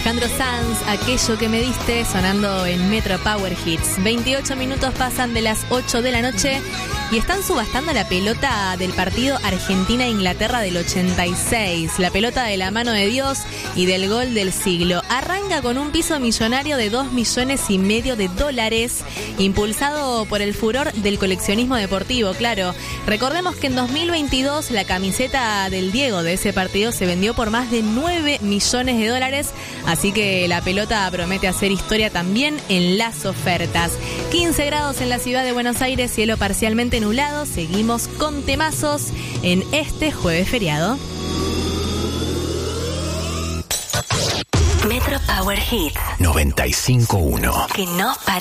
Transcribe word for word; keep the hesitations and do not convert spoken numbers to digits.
Alejandro Sanz, Aquello que me diste, sonando en Metro Power Hits. veintiocho minutos pasan de las ocho de la noche y están subastando la pelota del partido Argentina-Inglaterra del ochenta y seis. La pelota de la mano de Dios y del gol del siglo. Arranca con un piso millonario de dos millones y medio de dólares, impulsado por el furor del coleccionismo deportivo, claro. Recordemos que en dos mil veintidós la camiseta del Diego de ese partido se vendió por más de nueve millones de dólares, así que la pelota promete hacer historia también en las ofertas. quince grados en la ciudad de Buenos Aires, cielo parcialmente nublado. Seguimos con temazos en este jueves feriado. Metro Power Hits noventa y cinco punto uno. Que no para.